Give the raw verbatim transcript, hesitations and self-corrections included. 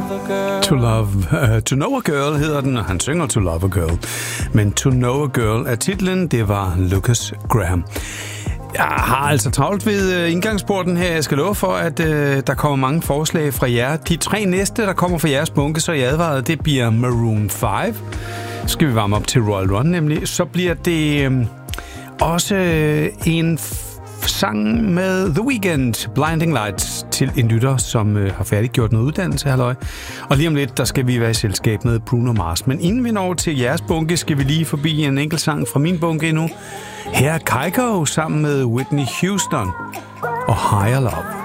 To Love, uh, To Know a Girl hedder den, og han synger To Love a Girl. Men To Know a Girl er titlen, det var Lucas Graham. Jeg har altså travlt ved indgangsporten her. Jeg skal love for, at øh, der kommer mange forslag fra jer. De tre næste, der kommer fra jeres bunke, så jeg advarede, det bliver Maroon fem. Så skal vi varme op til Royal Run nemlig. Så bliver det øh, også øh, en f- sang med The Weeknd, Blinding Lights, til en lytter, som øh, har færdiggjort noget uddannelse, halløj. Og lige om lidt, der skal vi være i selskab med Bruno Mars. Men inden vi når til jeres bunke, skal vi lige forbi en enkelt sang fra min bunke endnu. Her er Kygo sammen med Whitney Houston og Higher Love.